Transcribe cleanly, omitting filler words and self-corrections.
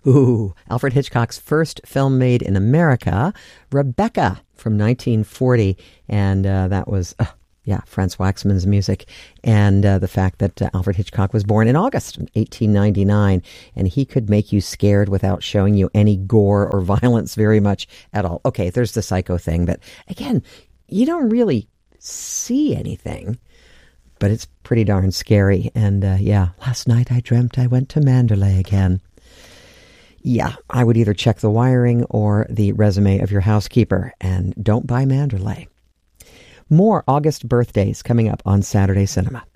Ooh, Alfred Hitchcock's first film made in America, Rebecca, from 1940. And that was, Franz Waxman's music. And the fact that Alfred Hitchcock was born in August 1899. And he could make you scared without showing you any gore or violence very much at all. Okay, there's the Psycho thing. But again, you don't really see anything. But it's pretty darn scary. And last night I dreamt I went to Mandalay again. Yeah, I would either check the wiring or the resume of your housekeeper, and don't buy Mandalay. More August birthdays coming up on Saturday Cinema.